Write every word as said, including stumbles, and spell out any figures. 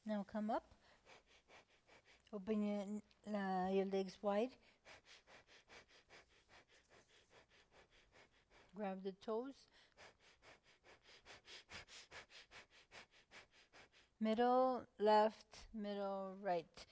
Now come up. Open your, uh, your legs wide. Grab the toes. Middle, left, middle, right.